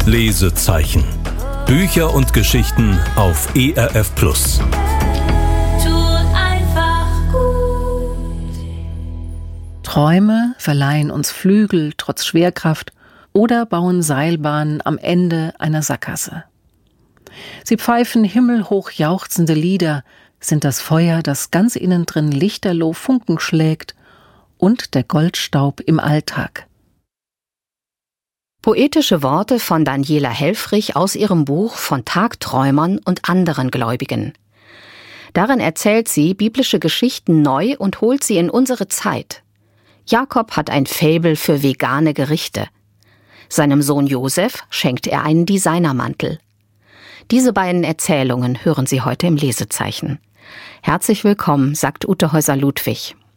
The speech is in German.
Lesezeichen. Bücher und Geschichten auf ERF+. Träume verleihen uns Flügel trotz Schwerkraft oder bauen Seilbahnen am Ende einer Sackgasse. Sie pfeifen himmelhoch jauchzende Lieder, sind das Feuer, das ganz innen drin lichterloh Funken schlägt, und der Goldstaub im Alltag. Poetische Worte von Daniela Helfrich aus ihrem Buch von Tagträumern und anderen Gläubigen. Darin erzählt sie biblische Geschichten neu und holt sie in unsere Zeit. Jakob hat ein Faible für vegane Gerichte. Seinem Sohn Josef schenkt er einen Designermantel. Diese beiden Erzählungen hören Sie heute im Lesezeichen. Herzlich willkommen, sagt Ute Häuser-Ludwig.